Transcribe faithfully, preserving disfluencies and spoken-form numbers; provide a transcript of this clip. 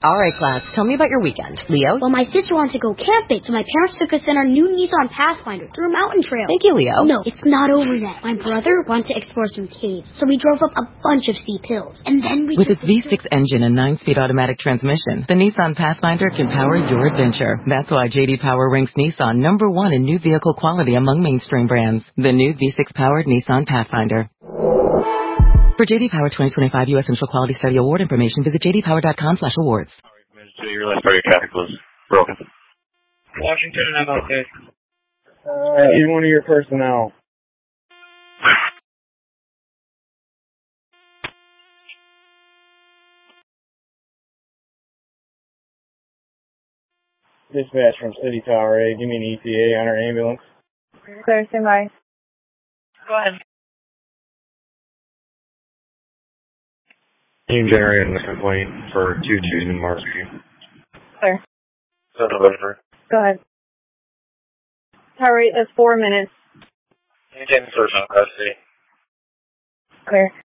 All right, class, tell me about your weekend. Leo? Well, my sister wanted to go camping, so my parents took us in our new Nissan Pathfinder through a mountain trail. Thank you, Leo. No, it's not over yet. My brother wanted to explore some caves, so we drove up a bunch of steep hills, and then we... With its V six engine and nine-speed automatic transmission, the Nissan Pathfinder can power your adventure. That's why J D Power ranks Nissan number one in new vehicle quality among mainstream brands. The new V six-powered Nissan Pathfinder. For J D Power twenty twenty-five U S Initial Quality Study Award information, visit j d power dot com slash awards. So your last part of your traffic was broken. Washington and M L K. Uh, you're one of your personnel. Dispatch from City Tower A, give me an E T A on our ambulance. Clear, stand by. Go ahead. You generated the complaint for two twos in Marsview. Clear. So November. Go ahead. Tower rate is four minutes. You take the first on custody. Clear.